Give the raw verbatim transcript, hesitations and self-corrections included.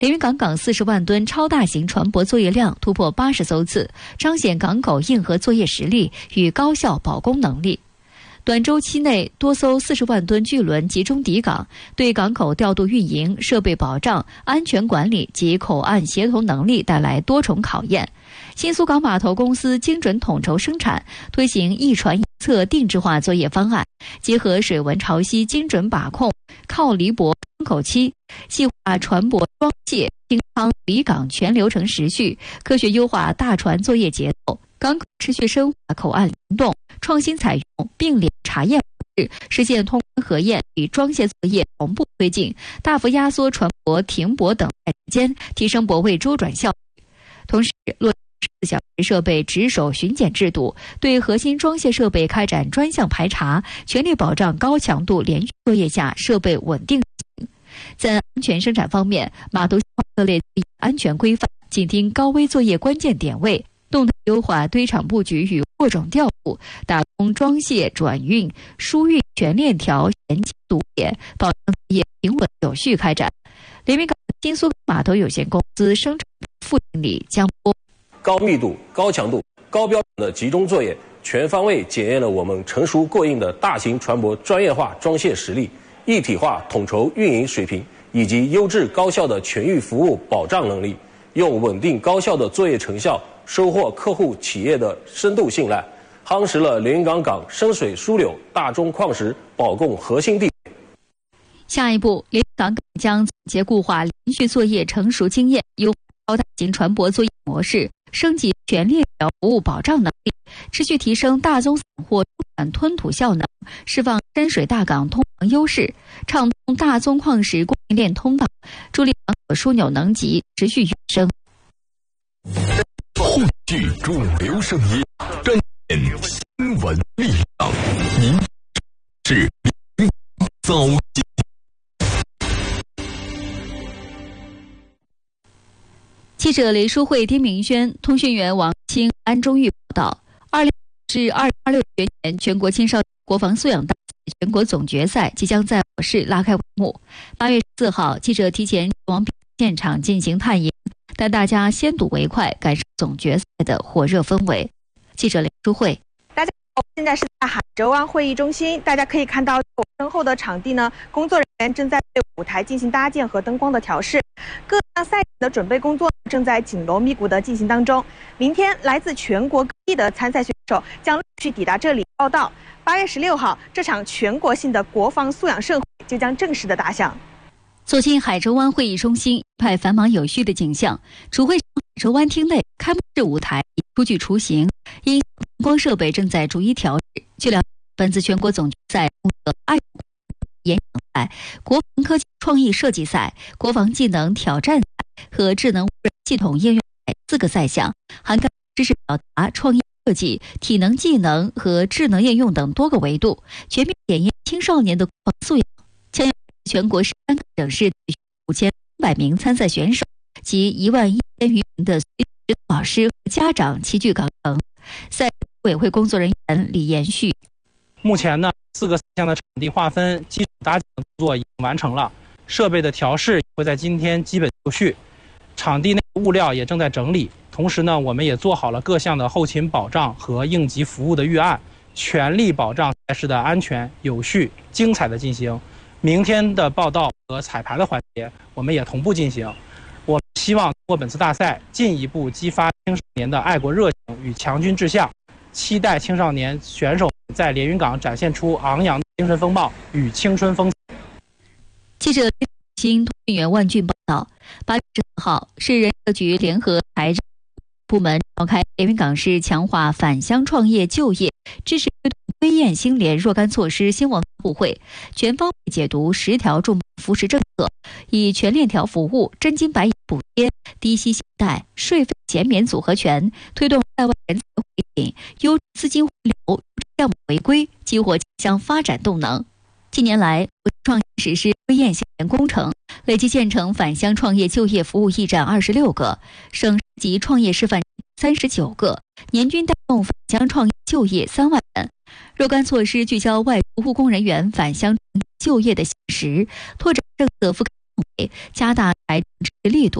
连云港港四十万吨超大型船舶作业量突破八十艘次，彰显港口硬核作业实力与高效保供能力。短周期内，多艘四十万吨巨轮集中抵港，对港口调度运营、设备保障、安全管理及口岸协同能力带来多重考验。新苏港码头公司精准统筹生产，推行一船一侧定制化作业方案，结合水文潮汐精准把控、靠离泊窗口期，细化船舶装卸、清仓离港全流程时序，科学优化大船作业节奏。港口持续深化口岸联动，创新采用并联查验模式，实现通关核验与装卸作业同步推进，大幅压缩船舶停泊等待时间，提升泊位周转效率。同时，落实二十四小时设备值守巡检制度，对核心装卸设备开展专项排查，全力保障高强度连续作业下设备稳定运行。在安全生产方面，码头各类安全规范，紧盯高危作业关键点位，动态优化堆场布局与货种调度，打通装卸、转运、输运全链条衔接堵点，保障作业平稳有序开展。连云港新苏码头有限公司生产副经理江波： 高密度、高强度、高标准的集中作业，全方位检验了我们成熟过硬的大型船舶专业化装卸实力、一体化统筹运营水平以及优质高效的全域服务保障能力，用稳定高效的作业成效收获客户企业的深度信赖，夯实了连云港港深水枢纽、大宗矿石保供核心地位。 下一步，连云港港将总结固化连续作业成熟经验，优化超大型船舶作业模式，升级全链条服务保障能力，持续提升大宗散货中转吞吐效能，释放深水大港通航优势，畅通大宗矿石供应链通道，助力港口枢纽能级持续跃升。 汇聚主流声音，彰显新闻力量。您是早间。 记者雷淑慧、丁明轩，通讯员王清、安忠玉报道：二零至二零二六学年全国青少年国防素养大赛全国总决赛即将在我市拉开帷幕。八月十四号，记者提前往比赛现场进行探营，带大家先睹为快，感受总决赛的火热氛围。记者雷淑慧。 大家好，现在是在海浙湾会议中心，大家可以看到我身后的场地呢，工作人员正在对舞台进行搭建和灯光的调试，各项赛事的准备工作正在紧锣密鼓的进行当中。明天，来自全国各地的参赛选手将陆续抵达这里报道。八月十六号，这场全国性的国防素养盛会就将正式的打响。 走进海州湾会议中心，一派繁忙有序的景象。主会场海州湾厅内，开幕式舞台已初具雏形，音响灯光设备正在逐一调试。据了解，本次全国总决赛共有爱演讲赛、国防科技创意设计赛、国防技能挑战赛和智能无人系统应用赛四个赛项，涵盖知识表达、创意设计、体能技能和智能应用等多个维度，全面检验青少年的国防素养。将有全国十三个省市五千三百名参赛选手及一万一千余名的指导老师和家长齐聚港城。赛委会工作人员李延旭： 目前呢，四个赛项的场地划分、基础搭建工作已经完成了，设备的调试会在今天基本就绪，场地内物料也正在整理。同时呢，我们也做好了各项的后勤保障和应急服务的预案，全力保障赛事的安全、有序、精彩的进行。明天的报道和彩排的环节，我们也同步进行。我们希望通过本次大赛，进一步激发青少年的爱国热情与强军志向，期待青少年选手在连云港展现出昂扬的精神风貌与青春风采。 记者新通讯员万俊报道：八月十四号，市人社局联合财政部门召开连云港市强化返乡创业就业、支持推动归雁兴联若干措施新闻发布会，全方位解读十条重扶持政策，以全链条服务、真金白银补贴、低息信贷、税费减免组合拳，推动在外人才回引、优质资金回流、项目回归，激活城乡发展动能。近年来，创业实施归雁兴联工程，累计建成返乡创业就业服务驿站二十六个，省级创业示范三十九个，年均带动返乡创业就业三万人。若干措施聚焦外出务工人员返乡就业的现实，拓展政策覆盖范围，加大财力度。